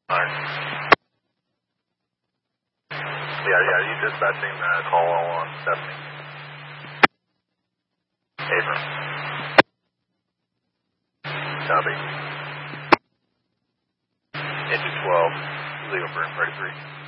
Alright. Yeah, you dispatching call all on Stephanie. Abram. Copy. Engine 12, legal for 33.